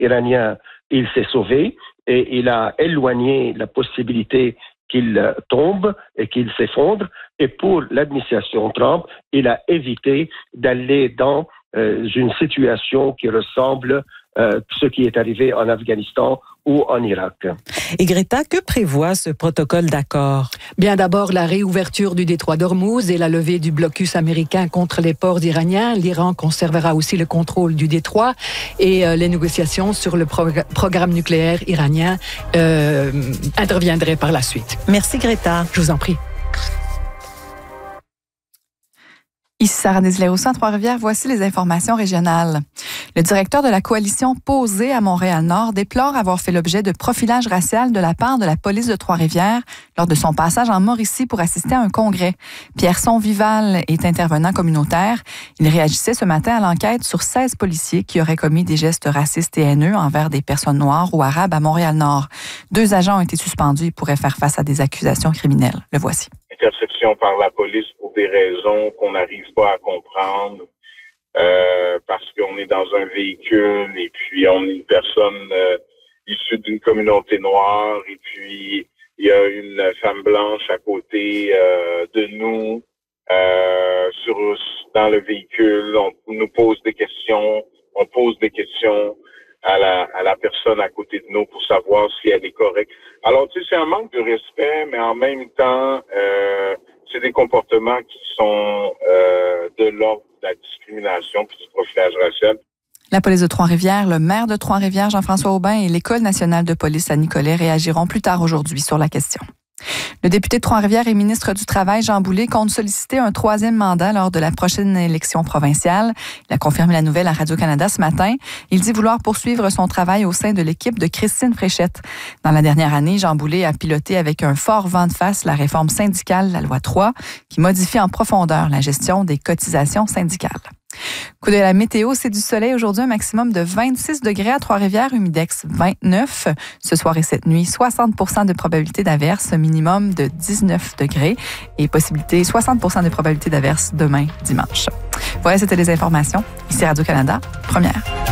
iranien, il s'est sauvé et il a éloigné la possibilité qu'il tombe et qu'il s'effondre. Et pour l'administration Trump, il a évité d'aller dans une situation qui ressemble à ce qui est arrivé en Afghanistan ou en Irak. Et Greta, que prévoit ce protocole d'accord? Bien d'abord, la réouverture du détroit d'Ormuz et la levée du blocus américain contre les ports iraniens. L'Iran conservera aussi le contrôle du détroit et les négociations sur le programme nucléaire iranien interviendraient par la suite. Merci Greta. Je vous en prie. Ici Sarah Desley-Rousseau à Trois-Rivières, voici les informations régionales. Le directeur de la coalition Posé à Montréal-Nord déplore avoir fait l'objet de profilage racial de la part de la police de Trois-Rivières lors de son passage en Mauricie pour assister à un congrès. Pierson Vival est intervenant communautaire. Il réagissait ce matin à l'enquête sur 16 policiers qui auraient commis des gestes racistes et haineux envers des personnes noires ou arabes à Montréal-Nord. 2 agents ont été suspendus et pourraient faire face à des accusations criminelles. Le voici. Interception par la police pour des raisons qu'on n'arrive pas à comprendre, parce qu'on est dans un véhicule et puis on est une personne issue d'une communauté noire et puis il y a une femme blanche à côté de nous dans le véhicule. On nous pose des questions, on pose des questions à la personne à côté de nous pour savoir si elle est correcte. Alors, tu sais, c'est un manque de respect, mais en même temps, c'est des comportements qui sont de l'ordre de la discrimination puis du profilage racial. La police de Trois-Rivières, le maire de Trois-Rivières, Jean-François Aubin, et l'École nationale de police à Nicolet réagiront plus tard aujourd'hui sur la question. Le député de Trois-Rivières et ministre du Travail, Jean Boulet, compte solliciter un 3e mandat lors de la prochaine élection provinciale. Il a confirmé la nouvelle à Radio-Canada ce matin. Il dit vouloir poursuivre son travail au sein de l'équipe de Christine Fréchette. Dans la dernière année, Jean Boulet a piloté avec un fort vent de face la réforme syndicale, la loi 3, qui modifie en profondeur la gestion des cotisations syndicales. Coup de la météo, c'est du soleil aujourd'hui, un maximum de 26 degrés à Trois-Rivières, humidex 29. Ce soir et cette nuit, 60% de probabilité d'averse, minimum de 19 degrés et 60% de probabilité d'averse demain, dimanche. Voilà, c'était les informations. Ici Radio-Canada, première.